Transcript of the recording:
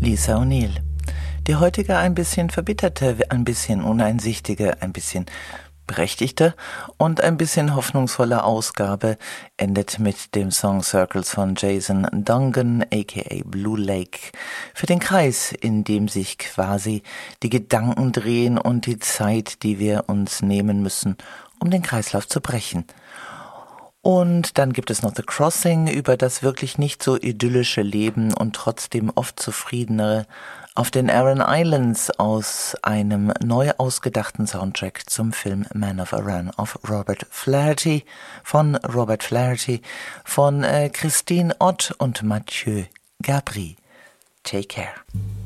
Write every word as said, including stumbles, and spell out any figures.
Lisa O'Neill. Die heutige ein bisschen verbitterte, ein bisschen uneinsichtige, ein bisschen berechtigte und ein bisschen hoffnungsvolle Ausgabe endet mit dem Song Circles von Jason Dungan, aka Blue Lake, für den Kreis, in dem sich quasi die Gedanken drehen und die Zeit, die wir uns nehmen müssen, um den Kreislauf zu brechen. Und dann gibt es noch The Crossing über das wirklich nicht so idyllische Leben und trotzdem oft zufriedenere auf den Aran Islands aus einem neu ausgedachten Soundtrack zum Film Man of Aran of Robert Flaherty von Robert Flaherty von äh, Christine Ott und Mathieu Gabry. Take care.